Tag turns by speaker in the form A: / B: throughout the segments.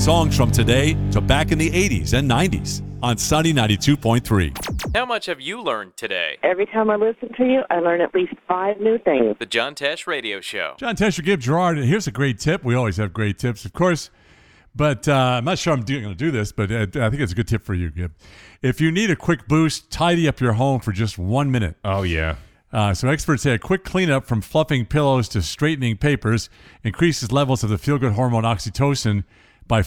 A: Songs from today to back in the 80s and 90s on Sunny 92.3.
B: How much have you learned today?
C: Every time I listen to you, I learn at least 5 new things.
B: The John Tesh Radio Show.
D: John Tesh, Gibb Gerard, and here's a great tip. We always have great tips, of course, but I'm not sure I'm going to do this, but I think it's a good tip for you, Gibb. If you need a quick boost, tidy up your home for just 1 minute.
E: Oh, yeah.
D: So experts say a quick cleanup from fluffing pillows to straightening papers increases levels of the feel-good hormone oxytocin by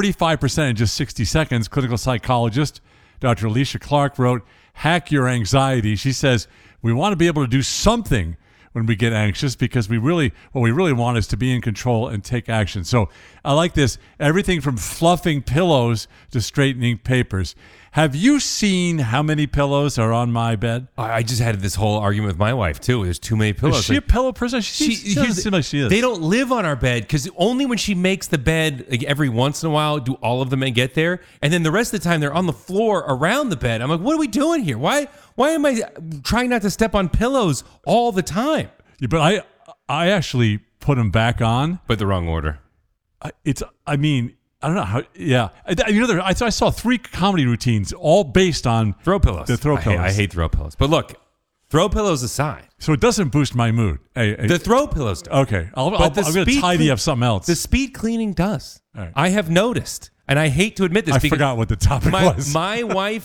D: 45% in just 60 seconds. Clinical psychologist Dr. Alicia Clark wrote, "Hack your anxiety." She says, we want to be able to do something when we get anxious because what we really want is to be in control and take action. So I like this. Everything from fluffing pillows to straightening papers. Have you seen how many pillows are on my bed?
E: I just had this whole argument with my wife, too. There's too many pillows.
D: Is she a pillow person? She doesn't seem like she is.
E: They don't live on our bed because only when she makes the bed, like every once in a while, do all of them get there. And then the rest of the time, they're on the floor around the bed. I'm like, what are we doing here? Why am I trying not to step on pillows all the time?
D: Yeah, but I actually put them back on.
E: But the wrong order.
D: I don't know how. Yeah, I saw 3 comedy routines, all based on
E: throw pillows.
D: The throw pillows.
E: I hate throw pillows. But look, throw pillows aside.
D: So it doesn't boost my mood.
E: The throw pillows do.
D: Okay, I'm going to tidy up something else.
E: The speed cleaning does.
D: Right.
E: I have noticed, and I hate to admit this.
D: I forgot what the topic was.
E: My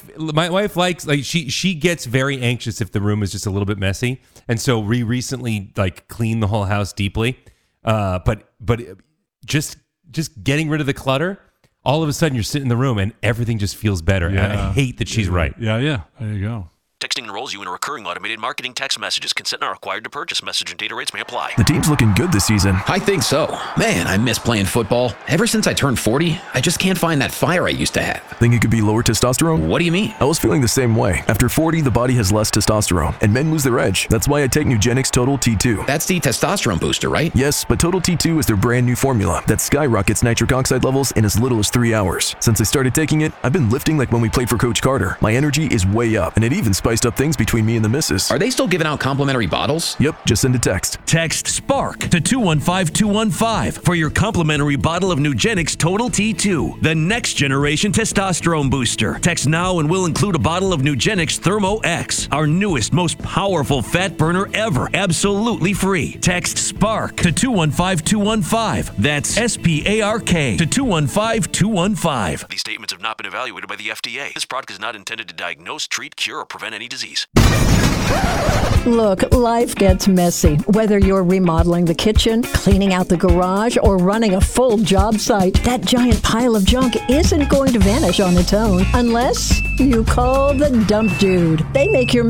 E: wife likes she gets very anxious if the room is just a little bit messy, and so we recently cleaned the whole house deeply. But just getting rid of the clutter, all of a sudden you're sitting in the room and everything just feels better.
D: Yeah.
E: And I hate that she's right.
D: Yeah. There you go.
F: Texting enrolls you in a recurring automated marketing text messages. Consent not required to purchase. Message and data rates may apply.
G: The team's looking good this season.
H: I think so. Man, I miss playing football. Ever since I turned 40, I just can't find that fire I used to have.
G: Think it could be lower testosterone?
H: What do you mean?
G: I was feeling the same way. After 40, the body has less testosterone, and men lose their edge. That's why I take Nugenix Total T2.
H: That's the testosterone booster, right?
G: Yes, but Total T2 is their brand new formula that skyrockets nitric oxide levels in as little as 3 hours. Since I started taking it, I've been lifting like when we played for Coach Carter. My energy is way up, and it even spiced up things between me and the missus.
H: Are they still giving out complimentary bottles?
G: Yep, just send a text.
I: Text SPARK to 215215 for your complimentary bottle of Nugenix Total T2, the next generation testosterone booster. Text now and we'll include a bottle of Nugenix Thermo X, our newest, most powerful fat burner ever, absolutely free. Text SPARK to 215215. That's SPARK to 215215.
F: These statements have not been evaluated by the FDA. This product is not intended to diagnose, treat, cure, or prevent any disease.
J: Look, life gets messy. Whether you're remodeling the kitchen, cleaning out the garage, or running a full job site, that giant pile of junk isn't going to vanish on its own unless you call the Dump Dude. They make your